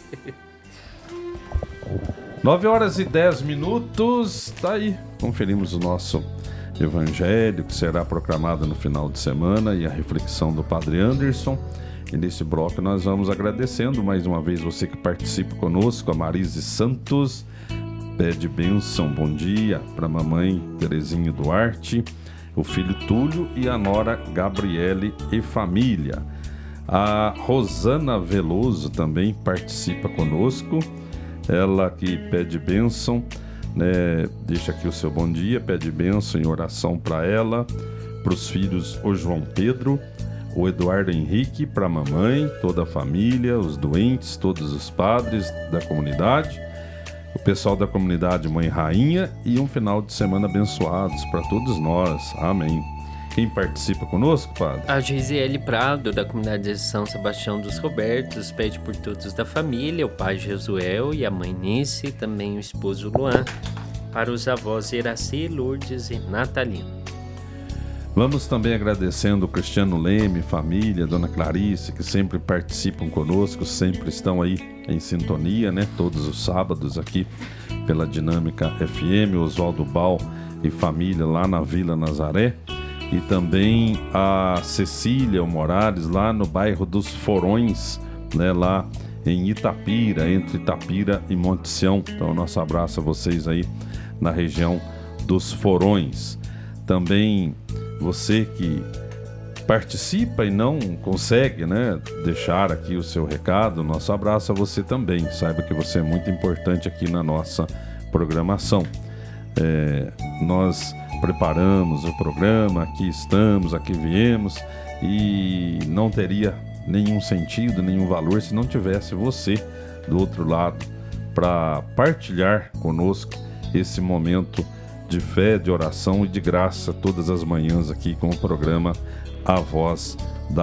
9h10, tá aí. Conferimos o nosso evangelho, que será proclamado no final de semana, e a reflexão do Padre Anderson. E nesse bloco nós vamos agradecendo mais uma vez você que participa conosco. A Marise Santos pede bênção, bom dia para a mamãe Terezinha Duarte, o filho Túlio e a nora Gabriele e família. A Rosana Veloso também participa conosco, ela que pede bênção, né? Deixa aqui o seu bom dia, pede bênção em oração para ela, para os filhos, o João Pedro, o Eduardo Henrique, para a mamãe, toda a família, os doentes, todos os padres da comunidade, o pessoal da comunidade Mãe Rainha, e um final de semana abençoados para todos nós. Amém. Quem participa conosco, padre? A Gisele Prado, da comunidade de São Sebastião dos Robertos, pede por todos da família, o pai Jesuel e a mãe Nice, também o esposo Luan, para os avós Iraci, Lourdes e Natalino. Vamos também agradecendo o Cristiano Leme, família, Dona Clarice, que sempre participam conosco, sempre estão aí em sintonia, né? Todos os sábados aqui pela Dinâmica FM, Oswaldo Bal e família lá na Vila Nazaré. E também a Cecília Morales, lá no bairro dos Forões, né, lá em Itapira, entre Itapira e Monte Sião. Então, nosso abraço a vocês aí na região dos Forões. Também você que participa e não consegue, né, deixar aqui o seu recado, nosso abraço a você também. Saiba que você é muito importante aqui na nossa programação. Nós preparamos o programa, aqui estamos, aqui viemos, e não teria nenhum sentido, nenhum valor se não tivesse você do outro lado para partilhar conosco esse momento de fé, de oração e de graça todas as manhãs aqui com o programa A Voz